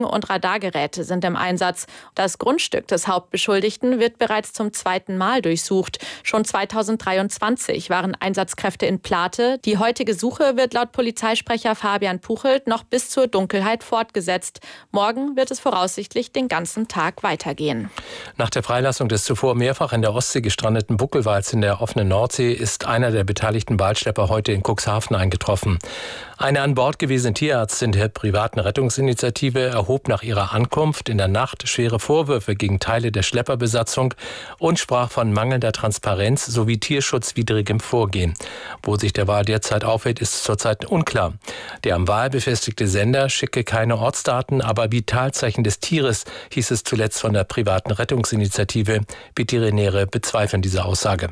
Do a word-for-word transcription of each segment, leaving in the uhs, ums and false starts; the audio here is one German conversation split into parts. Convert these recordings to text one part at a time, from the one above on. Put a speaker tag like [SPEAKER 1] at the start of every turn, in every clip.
[SPEAKER 1] und Radargeräte sind im Einsatz. Das Grundstück des Hauptbeschuldigten wird bereits zum zweiten Mal durchsucht. Schon zweitausenddreiundzwanzig waren Einsatzkräfte in Plate. Die heutige Suche wird laut Polizeisprecher Fabian Puchelt noch bis zur Dunkelheit fortgesetzt. Morgen wird es voraussichtlich den ganzen Tag weitergehen.
[SPEAKER 2] Nach der Freilassung des zuvor mehrfach in der Ostsee gestrandeten Buckelwals in der offenen Nordsee ist einer der beteiligten Walschlepper heute in Cuxhaven eingetroffen. Eine an Bord gewesene Tierärztin der privaten Rettungsinitiative erhob nach ihrer Ankunft in der Nacht schwere Vorwürfe gegen Teile der Schlepperbesatzung und sprach von mangelnder Transparenz sowie tierschutzwidrigem Vorgehen. Wo sich der Wal derzeit aufhält, ist zurzeit unklar. Der am Wal befestigte Sender schicke keine Ortsdaten, aber Vitalzeichen des Tieres, hieß es zuletzt von der privaten Rettungsinitiative. Veterinäre bezweifeln diese Aussage.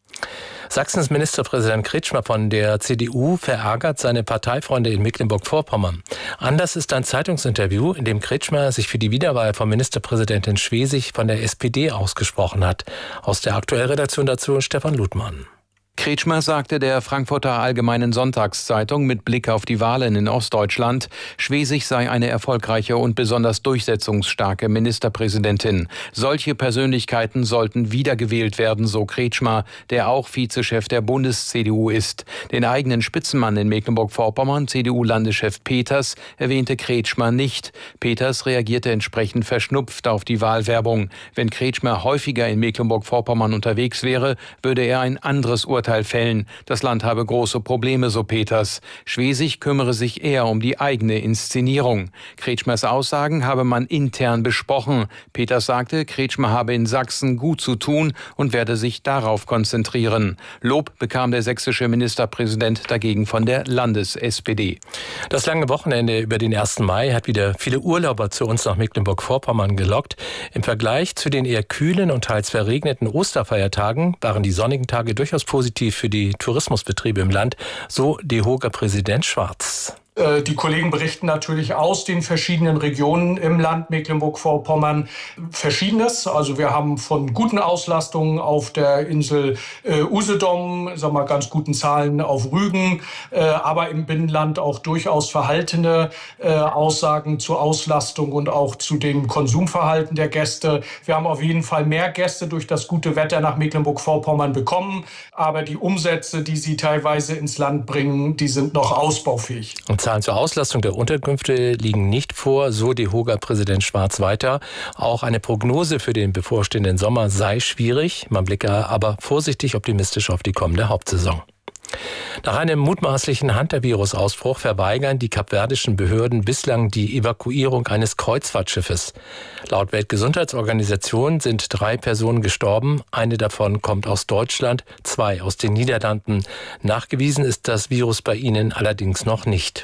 [SPEAKER 2] Sachsens Ministerpräsident Kretschmer von der C D U verärgert seine Parteifreunde in Mecklenburg-Vorpommern. Anders ist ein Zeitungsinterview, in dem Kretschmer sich für die Wiederwahl von Ministerpräsidentin Schwesig von der S P D ausgesprochen hat. Aus der Aktuellredaktion dazu Stefan Ludmann.
[SPEAKER 3] Kretschmer sagte der Frankfurter Allgemeinen Sonntagszeitung mit Blick auf die Wahlen in Ostdeutschland, Schwesig sei eine erfolgreiche und besonders durchsetzungsstarke Ministerpräsidentin. Solche Persönlichkeiten sollten wiedergewählt werden, so Kretschmer, der auch Vizechef der Bundes-C D U ist. Den eigenen Spitzenmann in Mecklenburg-Vorpommern, C D U-Landeschef Peters, erwähnte Kretschmer nicht. Peters reagierte entsprechend verschnupft auf die Wahlwerbung. Wenn Kretschmer häufiger in Mecklenburg-Vorpommern unterwegs wäre, würde er ein anderes Urteil fällen. Das Land habe große Probleme, so Peters. Schwesig kümmere sich eher um die eigene Inszenierung. Kretschmers Aussagen habe man intern besprochen. Peters sagte, Kretschmer habe in Sachsen gut zu tun und werde sich darauf konzentrieren. Lob bekam der sächsische Ministerpräsident dagegen von der Landes-S P D.
[SPEAKER 2] Das lange Wochenende über den ersten Mai hat wieder viele Urlauber zu uns nach Mecklenburg-Vorpommern gelockt. Im Vergleich zu den eher kühlen und teils verregneten Osterfeiertagen waren die sonnigen Tage durchaus positiv für die Tourismusbetriebe im Land, so DEHOGA Präsident Schwarz.
[SPEAKER 4] Die Kollegen berichten natürlich aus den verschiedenen Regionen im Land Mecklenburg-Vorpommern Verschiedenes. Also wir haben von guten Auslastungen auf der Insel äh, Usedom, sagen wir mal, ganz guten Zahlen auf Rügen, äh, aber im Binnenland auch durchaus verhaltene äh, Aussagen zur Auslastung und auch zu dem Konsumverhalten der Gäste. Wir haben auf jeden Fall mehr Gäste durch das gute Wetter nach Mecklenburg-Vorpommern bekommen, aber die Umsätze, die sie teilweise ins Land bringen, die sind noch ausbaufähig.
[SPEAKER 2] Und Zahlen zur Auslastung der Unterkünfte liegen nicht vor, so DEHOGA-Präsident Schwarz weiter. Auch eine Prognose für den bevorstehenden Sommer sei schwierig. Man blicke aber vorsichtig optimistisch auf die kommende Hauptsaison. Nach einem mutmaßlichen Hunter-Virus-Ausbruch verweigern die kapverdischen Behörden bislang die Evakuierung eines Kreuzfahrtschiffes. Laut Weltgesundheitsorganisation sind drei Personen gestorben. Eine davon kommt aus Deutschland, zwei aus den Niederlanden. Nachgewiesen ist das Virus bei ihnen allerdings noch nicht.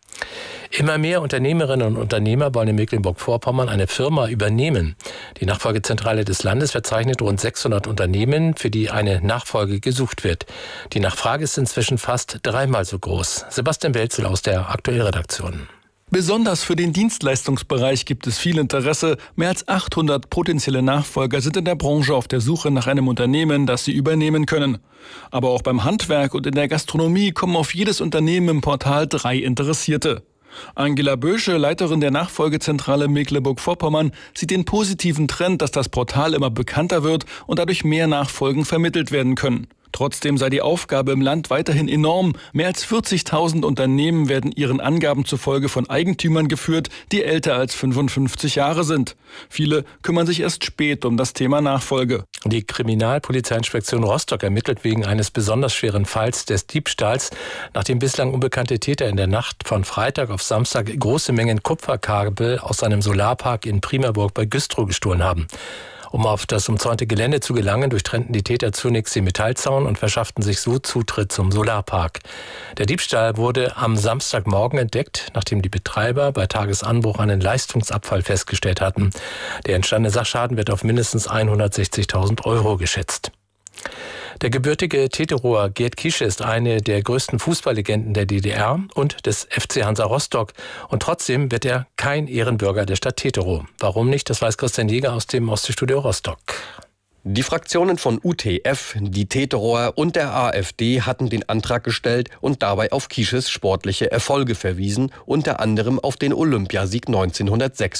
[SPEAKER 2] Immer mehr Unternehmerinnen und Unternehmer wollen in Mecklenburg-Vorpommern eine Firma übernehmen. Die Nachfolgezentrale des Landes verzeichnet rund sechshundert Unternehmen, für die eine Nachfolge gesucht wird. Die Nachfrage ist inzwischen fast dreimal so groß. Sebastian Welzel aus der Aktuellredaktion.
[SPEAKER 5] Besonders für den Dienstleistungsbereich gibt es viel Interesse. Mehr als achthundert potenzielle Nachfolger sind in der Branche auf der Suche nach einem Unternehmen, das sie übernehmen können. Aber auch beim Handwerk und in der Gastronomie kommen auf jedes Unternehmen im Portal drei Interessierte. Angela Bösche, Leiterin der Nachfolgezentrale Mecklenburg-Vorpommern, sieht den positiven Trend, dass das Portal immer bekannter wird und dadurch mehr Nachfolgen vermittelt werden können. Trotzdem sei die Aufgabe im Land weiterhin enorm. Mehr als vierzigtausend Unternehmen werden ihren Angaben zufolge von Eigentümern geführt, die älter als fünfundfünfzig Jahre sind. Viele kümmern sich erst spät um das Thema Nachfolge.
[SPEAKER 2] Die Kriminalpolizeiinspektion Rostock ermittelt wegen eines besonders schweren Falls des Diebstahls, nachdem bislang unbekannte Täter in der Nacht von Freitag auf Samstag große Mengen Kupferkabel aus einem Solarpark in Primaburg bei Güstrow gestohlen haben. Um auf das umzäunte Gelände zu gelangen, durchtrennten die Täter zunächst den Metallzaun und verschafften sich so Zutritt zum Solarpark. Der Diebstahl wurde am Samstagmorgen entdeckt, nachdem die Betreiber bei Tagesanbruch einen Leistungsabfall festgestellt hatten. Der entstandene Sachschaden wird auf mindestens hundertsechzigtausend Euro geschätzt. Der gebürtige Teterower Gerd Kische ist eine der größten Fußballlegenden der D D R und des F C Hansa Rostock. Und trotzdem wird er kein Ehrenbürger der Stadt Teterow. Warum nicht? Das weiß Christian Jäger aus dem Ostseestudio Rostock.
[SPEAKER 6] Die Fraktionen von U T F, die Teterower und der AfD hatten den Antrag gestellt und dabei auf Kisches sportliche Erfolge verwiesen, unter anderem auf den Olympiasieg neunzehnhundertsechs.